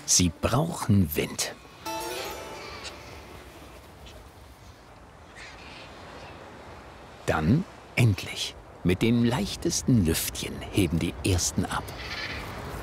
Sie brauchen Wind. Dann, endlich, mit dem leichtesten Lüftchen heben die ersten ab.